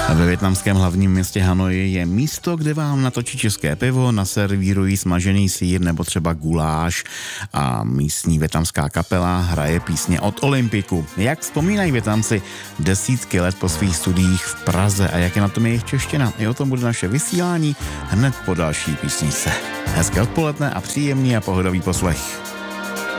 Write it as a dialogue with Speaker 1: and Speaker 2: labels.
Speaker 1: Ve vietnamském hlavním městě Hanoji je místo, kde vám natočí české pivo, naservírují smažený sýr nebo třeba guláš a místní vietnamská kapela hraje písně od Olympiku. Jak vzpomínají Vietnamci desítky let po svých studiích v Praze a jak je na tom jejich čeština? I o tom bude naše vysílání hned po další písničce. Hezké odpoledne a příjemný a pohodový poslech.